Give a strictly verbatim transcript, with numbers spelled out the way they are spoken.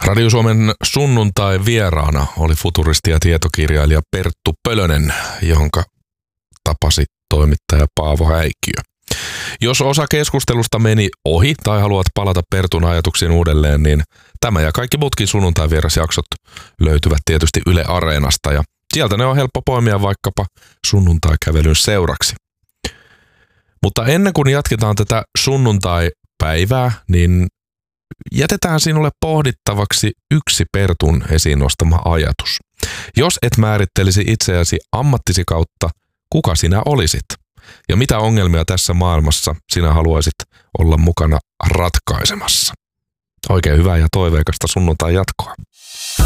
Radio Suomen sunnuntai vieraana oli futuristi ja tietokirjailija Perttu Pölönen, jonka tapasi toimittaja Paavo Häikkiö. Jos osa keskustelusta meni ohi tai haluat palata Pertun ajatuksiin uudelleen, niin tämä ja kaikki muutkin sunnuntai vierasjaksot löytyvät tietysti Yle Areenasta ja sieltä ne on helppo poimia vaikkapa sunnuntai-kävelyn seuraksi. Mutta ennen kuin jatketaan tätä sunnuntai-päivää, niin jätetään sinulle pohdittavaksi yksi Pertun esiin nostama ajatus. Jos et määrittelisi itseäsi ammattisi kautta, kuka sinä olisit? Ja mitä ongelmia tässä maailmassa sinä haluaisit olla mukana ratkaisemassa? Oikein hyvää ja toiveikasta sunnuntai jatkoa.